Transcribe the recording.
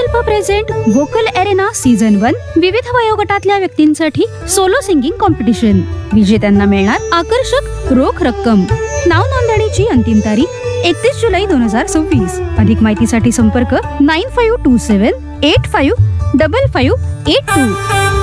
संकल्प present vocal arena season 1 विविध वयोगटातल्या व्यक्तींसाठी सोलो सिंगिंग कॉम्पिटिशन. विजेत्यांना मिळणार आकर्षक रोख रक्कम. नाव नोंदणीची अंतिम तारीख 31 जुलै 2026. अधिक माहितीसाठी संपर्क 9527855582.